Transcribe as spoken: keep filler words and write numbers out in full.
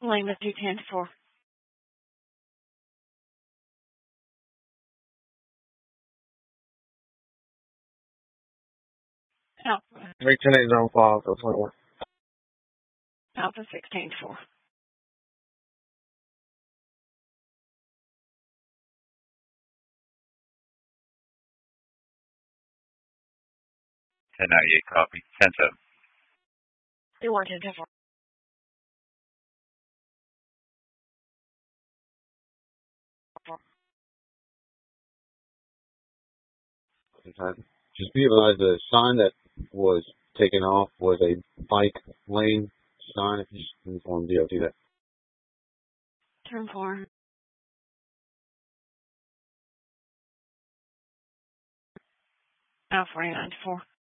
Lima two ten four. Alpha. three ten eight zone five, that's twenty-one. Alpha sixteen four. ten ninety-eight, copy. ten seven. Two one ten four. Okay. Just be advised the sign that was taken off was a bike lane sign. If you just inform D O T that. Turn four. Alpha nine four.